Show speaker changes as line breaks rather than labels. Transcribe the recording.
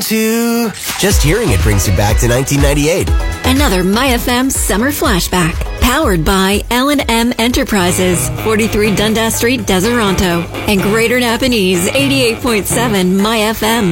to... Just hearing it brings you back to 1998.
Another My FM summer flashback. Powered by L&M Enterprises, 43 Dundas Street, Deseronto, and Greater Napanese, 88.7 My FM.